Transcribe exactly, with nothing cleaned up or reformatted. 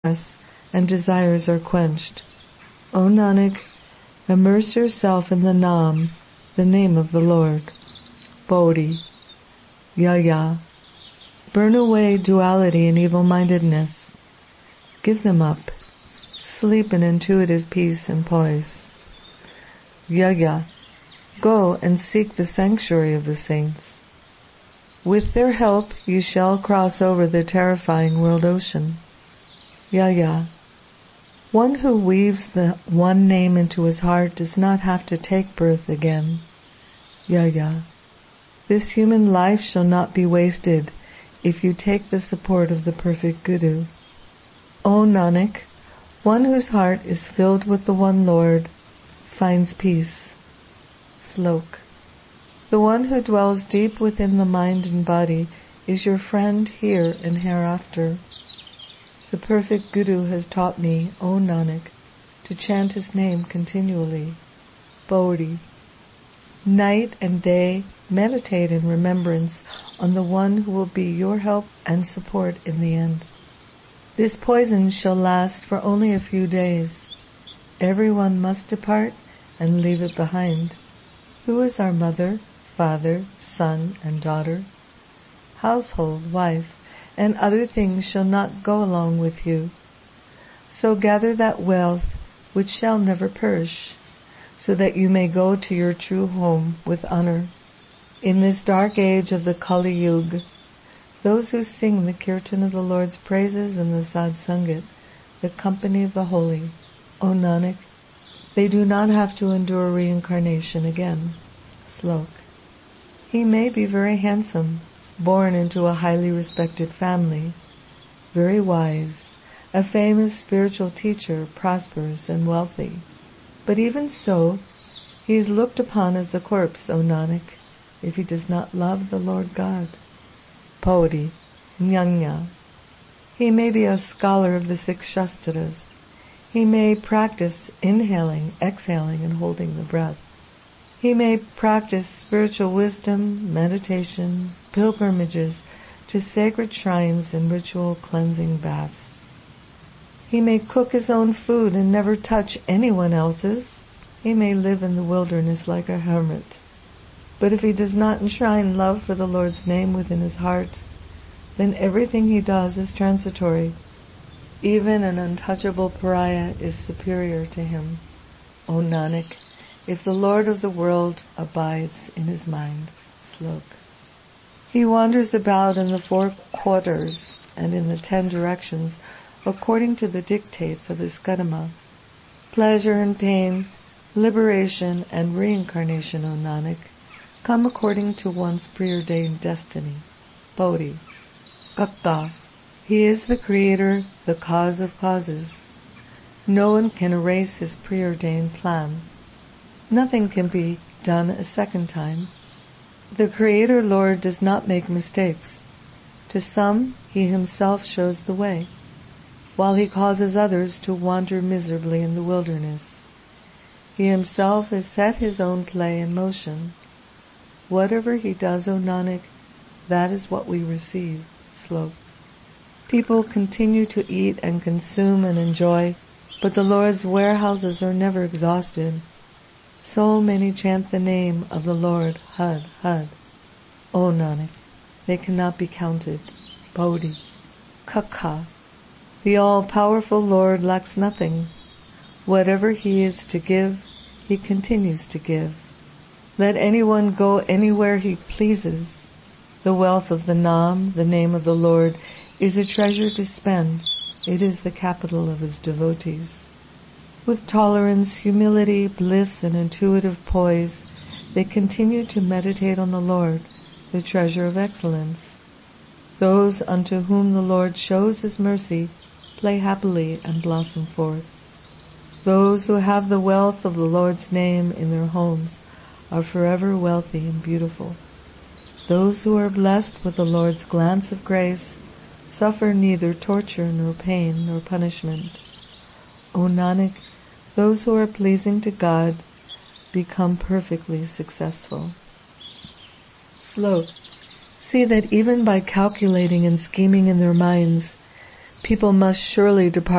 and desires are quenched. O Nanak, immerse yourself in the Naam, the name of the Lord. Bodhi. Yaya. Burn away duality and evil-mindedness. Give them up. Sleep in intuitive peace and poise. Yaya. Go and seek the sanctuary of the saints. With their help you shall cross over the terrifying world ocean. Yaya. One who weaves the one name into his heart does not have to take birth again. Yaya. This human life shall not be wasted if you take the support of the perfect Guru. O Nanak, one whose heart is filled with the one Lord finds peace. Slok. The one who dwells deep within the mind and body is your friend here and hereafter. The perfect Guru has taught me, O Nanak, to chant his name continually. Bodhi. Night and day meditate in remembrance on the one who will be your help and support in the end. This poison shall last for only a few days. Everyone must depart and leave it behind. Who is our mother, father, son, and daughter? Household, wife, and other things shall not go along with you. So gather that wealth which shall never perish, so that you may go to your true home with honor. In this dark age of the Kali Yuga, those who sing the kirtan of the Lord's praises in the Sad Sangat, the company of the holy, O Nanak, they do not have to endure reincarnation again. Slok. He may be very handsome, born into a highly respected family, very wise, a famous spiritual teacher, prosperous and wealthy. But even so, he is looked upon as a corpse, O Nanak, if he does not love the Lord God. Bodhi. Jnana. He may be a scholar of the six Shastras. He may practice inhaling, exhaling, and holding the breath. He may practice spiritual wisdom, meditation, pilgrimages to sacred shrines and ritual cleansing baths. He may cook his own food and never touch anyone else's. He may live in the wilderness like a hermit. But if he does not enshrine love for the Lord's name within his heart, then everything he does is transitory. Even an untouchable pariah is superior to him. O Nanak, if the Lord of the world abides in his mind. Slok. He wanders about in the four quarters and in the ten directions according to the dictates of his karma. Pleasure and pain, liberation and reincarnation, O Nanak, come according to one's preordained destiny. Bodhi. Karta. He is the creator, the cause of causes. No one can erase his preordained plan. Nothing can be done a second time. The Creator Lord does not make mistakes. To some, he himself shows the way, while he causes others to wander miserably in the wilderness. He himself has set his own play in motion. Whatever he does, O Nanak, that is what we receive. Slok. People continue to eat and consume and enjoy, but the Lord's warehouses are never exhausted. So many chant the name of the Lord, Had, Had. O Nanak, they cannot be counted. Bodhi. Kaka. The all-powerful Lord lacks nothing. Whatever he is to give, he continues to give. Let anyone go anywhere he pleases. The wealth of the Naam, the name of the Lord, is a treasure to spend. It is the capital of his devotees. With tolerance, humility, bliss, and intuitive poise, they continue to meditate on the Lord, the treasure of excellence. Those unto whom the Lord shows his mercy play happily and blossom forth. Those who have the wealth of the Lord's name in their homes are forever wealthy and beautiful. Those who are blessed with the Lord's glance of grace suffer neither torture nor pain nor punishment. O Nanak, those who are pleasing to God become perfectly successful. Slok. See that even by calculating and scheming in their minds, people must surely depart